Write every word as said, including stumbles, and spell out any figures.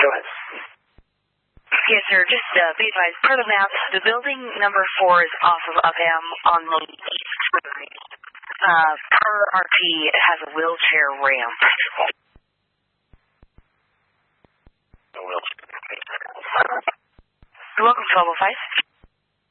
Go ahead. Yes, sir. Just uh, be advised, per the map, the building number four is off of Upham on the east side. Uh, per R P, it has a wheelchair ramp. A wheelchair. You're welcome, twelve oh five.